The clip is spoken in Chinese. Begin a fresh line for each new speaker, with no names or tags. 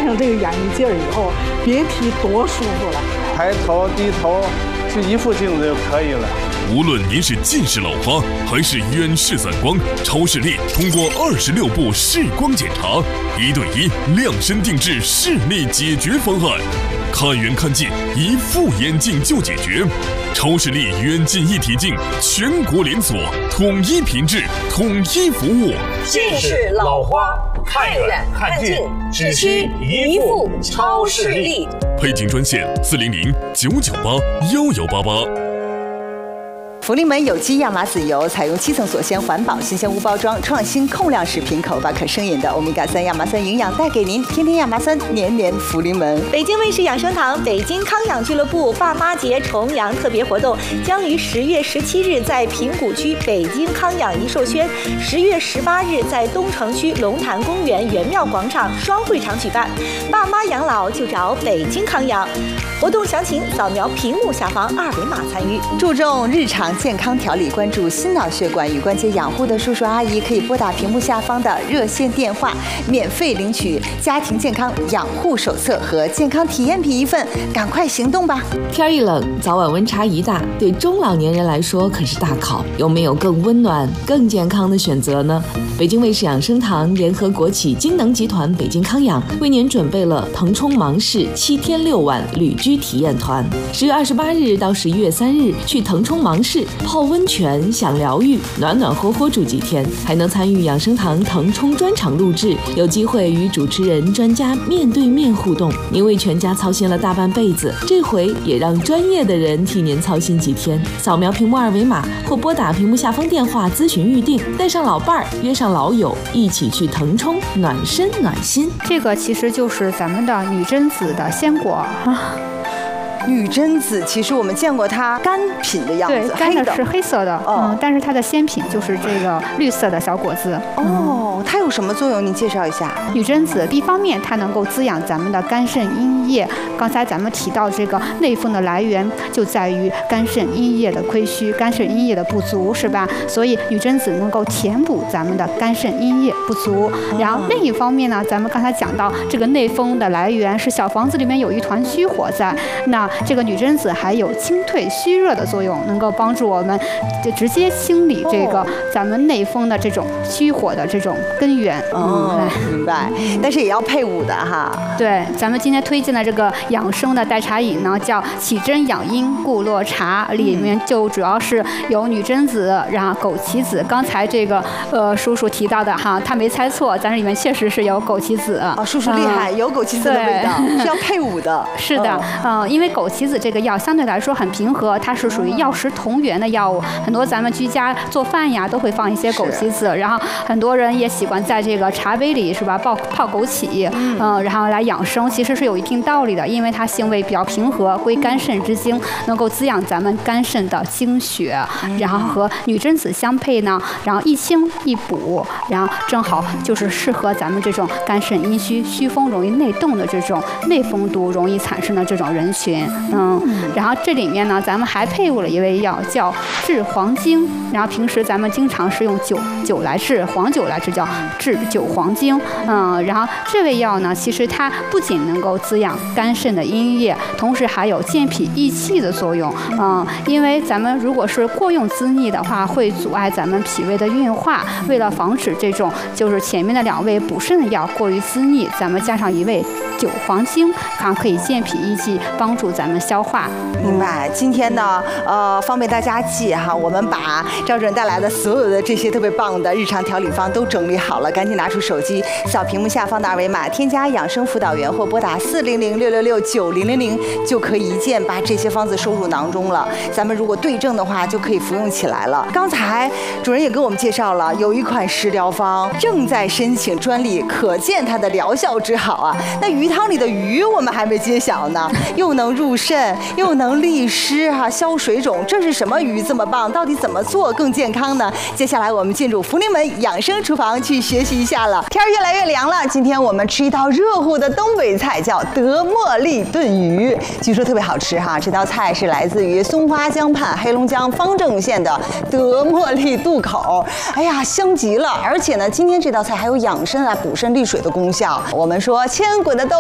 戴上这个眼镜以后，别提多舒服了。
抬头低头，就一副镜子就可以了。
无论您是近视老花还是远视散光，超视力通过26步视光检查，1对1量身定制视力解决方案，看远看近，一副眼镜就解决。超视力远近一体镜，全国连锁，统一品质，统一服务。
近视老花，看远看近，只需一副超视力。
配镜专线400-998-1188。
福临门有机亚麻籽油采用7层锁鲜环保新鲜无包装，创新控量食品，口感可生饮的欧米伽3亚麻酸营养带给您，天天亚麻酸，年年福临门。
北京卫视养生堂北京康养俱乐部爸妈节重阳特别活动将于10月17日在平谷区北京康养一寿轩，10月18日在东城区龙潭公园元庙广场双会场举办。爸妈养老就找北京康养。活动详情扫描屏幕下方2维码参与。
注重日常健康调理，关注心脑血管与关节养护的叔叔阿姨可以拨打屏幕下方的热线电话，免费领取家庭健康养护手册和健康体验品1份，赶快行动吧！
天一冷，早晚温差一大，对中老年人来说可是大考。有没有更温暖、更健康的选择呢？北京卫视养生堂联合国企金能集团北京康养为您准备了腾冲芒市7天6晚旅居体验团，10月28日到11月3日去腾冲芒市泡温泉享疗愈，暖暖和和住几天，还能参与养生堂腾冲专场录制，有机会与主持人专家面对面互动。您为全家操心了大半辈子，这回也让专业的人替您操心几天。扫描屏幕2维码或拨打屏幕下方电话咨询预定，带上老伴儿，约上老友，一起去腾冲暖身暖心。
这个其实就是咱们的女贞子的鲜果啊。
女贞子其实我们见过它干品的样子，
对，干的是黑色的，但是它的鲜品就是这个绿色的小果子。
它有什么作用？您介绍一下。
女贞子一方面它能够滋养咱们的肝肾阴液，刚才咱们提到这个内风的来源就在于肝肾阴液的亏虚，肝肾阴液的不足，是吧？所以女贞子能够填补咱们的肝肾阴液不足。然后另一方面呢，咱们刚才讲到这个内风的来源是小房子里面有一团虚火在，那这个女贞子还有清退虚热的作用，能够帮助我们就直接清理这个咱们内风的这种虚火的这种根源。
明白。但是也要配伍的哈。
对，咱们今天推荐的这个养生的代茶饮呢，叫启真养阴固络茶，里面就主要是有女贞子，然后枸杞子。刚才这个叔叔提到的哈，他没猜错，咱这里面确实是有枸杞子。
叔叔厉害，有枸杞子的味道，是要配伍的。
是的，因为枸杞子这个药相对来说很平和，它是属于药食同源的药物，很多咱们居家做饭呀都会放一些枸杞子，然后很多人也喜欢在这个茶杯里是吧泡枸杞，然后来养生，其实是有一定道理的，因为它性味比较平和，归肝肾之经，能够滋养咱们肝肾的精血，然后和女贞子相配呢，然后一清一补，然后正好就是适合咱们这种肝肾阴虚、虚风容易内动的这种内风毒容易产生的这种人群。然后这里面呢，咱们还配伍了一味药叫治黄精，然后平时咱们经常是用酒来治，黄酒来治，叫治酒黄精。然后这味药呢，其实它不仅能够滋养肝肾的阴液，同时还有健脾益气的作用。因为咱们如果是过用滋腻的话，会阻碍咱们脾胃的运化。为了防止这种就是前面的2味补肾的药过于滋腻，咱们加上一味酒黄精，可以健脾益气，帮助咱们消化。
明白。今天呢，方便大家记哈，我们把赵主任带来的所有的这些特别棒的日常调理方都整理好了，赶紧拿出手机扫屏幕下方的2维码，添加养生辅导员或拨打400-666-9000，就可以一键把这些方子收入囊中了。咱们如果对症的话，就可以服用起来了。刚才主任也给我们介绍了，有一款食疗方正在申请专利，可见它的疗效之好啊。那鱼汤里的鱼我们还没揭晓呢，又能入肾，又能利湿消水肿，这是什么鱼这么棒？到底怎么做更健康呢？接下来我们进入福临门养生厨房去学习一下了。天越来越凉了，今天我们吃一道热乎的东北菜，叫德茉莉炖鱼，据说特别好吃哈。这道菜是来自于松花江畔黑龙江方正县的德茉莉渡口，哎呀，香极了！而且呢，今天这道菜还有养肾补肾利水的功效。我们说千滚的豆